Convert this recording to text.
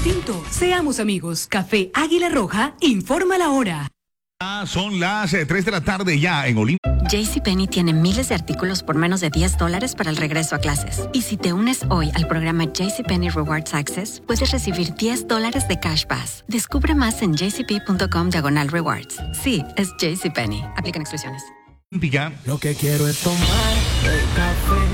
tinto. Seamos amigos. Café Águila Roja informa la hora. Son las 3 de la tarde ya en Olimpia. JCPenney tiene miles de artículos por menos de $10 para el regreso a clases. Y si te unes hoy al programa JCPenney Rewards Access, puedes recibir $10 de Cash Pass. Descubre más en jcp.com/rewards. Sí, es JCPenney. Aplican exclusiones. Olímpica. Lo que quiero es tomar el café